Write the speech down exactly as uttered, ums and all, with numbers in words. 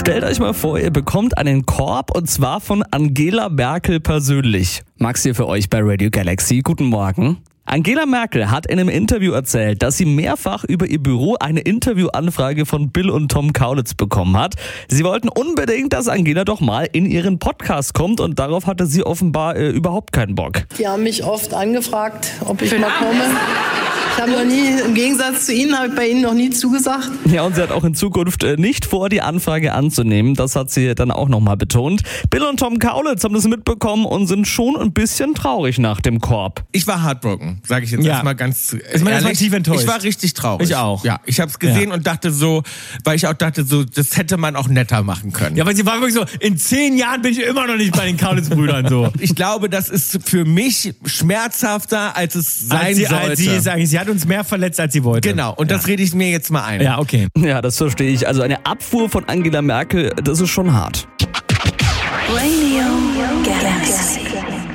Stellt euch mal vor, ihr bekommt einen Korb und zwar von Angela Merkel persönlich. Max hier für euch bei Radio Galaxy. Guten Morgen. Angela Merkel hat in einem Interview erzählt, dass sie mehrfach über ihr Büro eine Interviewanfrage von Bill und Tom Kaulitz bekommen hat. Sie wollten unbedingt, dass Angela doch mal in ihren Podcast kommt und darauf hatte sie offenbar äh, überhaupt keinen Bock. Die haben mich oft angefragt, ob ich mal komme. Ich habe noch nie, im Gegensatz zu Ihnen, habe ich bei Ihnen noch nie zugesagt. Ja, und sie hat auch in Zukunft nicht vor, die Anfrage anzunehmen. Das hat sie dann auch nochmal betont. Bill und Tom Kaulitz haben das mitbekommen und sind schon ein bisschen traurig nach dem Korb. Ich war heartbroken, sage ich jetzt Ja. erstmal ganz Ist man erstmal ehrlich. tief enttäuscht. Ich war richtig traurig. Ich auch. Ja, ich habe es gesehen Ja. und dachte so, weil ich auch dachte so, das hätte man auch netter machen können. Ja, weil sie war wirklich so, in zehn Jahren bin ich immer noch nicht bei den Kaulitz-Brüdern so. Ich glaube, das ist für mich schmerzhafter, als es sein als sie, sollte. als sie, ist eigentlich, sie hat uns mehr verletzt, als sie wollte. Genau, und das rede ich mir jetzt mal ein. Ja, okay. Ja, das verstehe ich. Also eine Abfuhr von Angela Merkel, das ist schon hart. Radio Galaxy.